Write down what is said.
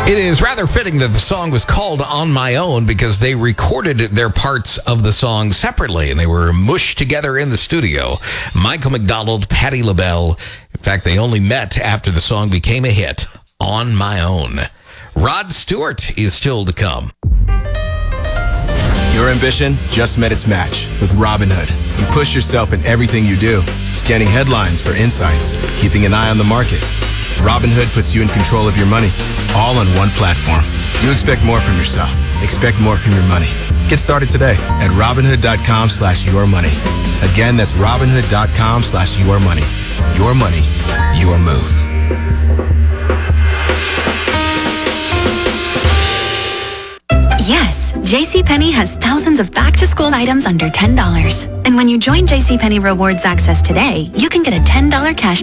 It is rather fitting that the song was called On My Own because they recorded their parts of the song separately and they were mushed together in the studio. Michael McDonald, Patti LaBelle. In fact, they only met after the song became a hit. On My Own. Rod Stewart is still to come. Your ambition just met its match with Robinhood. You push yourself in everything you do, scanning headlines for insights, keeping an eye on the market. Robinhood puts you in control of your money, all on one platform. You expect more from yourself. Expect more from your money. Get started today at Robinhood.com/yourmoney. Again, that's Robinhood.com/yourmoney. Your money, your move. Yes, JCPenney has thousands of back-to-school items under $10. And when you join JCPenney Rewards Access today, you can get a $10 cash